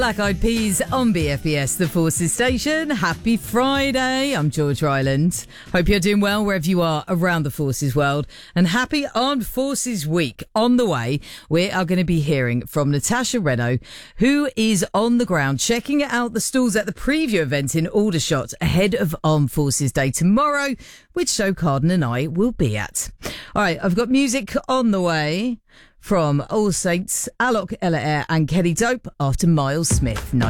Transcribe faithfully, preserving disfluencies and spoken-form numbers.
Black Eyed Peas on B F B S, the Forces Station. Happy Friday. I'm George Ryland. Hope you're doing well wherever you are around the Forces world. And happy Armed Forces Week. On the way, we are going to be hearing from Natasha Reno, who is on the ground checking out the stalls at the preview event in Aldershot ahead of Armed Forces Day tomorrow, which Joe Carden and I will be at. All right, I've got music on the way from All Saints, Alok Ella Air and Kelly Dope after Miles Smith.